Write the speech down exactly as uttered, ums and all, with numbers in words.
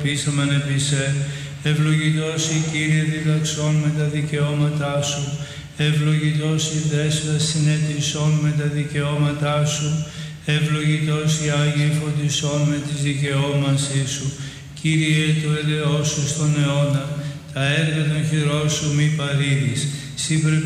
ελπίσαμεν επί σε. Ευλογητός η Κύριε διδαξών με τα δικαιώματά σου. Ευλογητός η Δέσποινα συνέτησών με τα δικαιώματά σου. Ευλογητός οι Άγιοι φωτισών με τις δικαιώμασή σου. Κύριε του ελεός σου στον αιώνα, τα έργα των χειρών σου μη παρήδεις.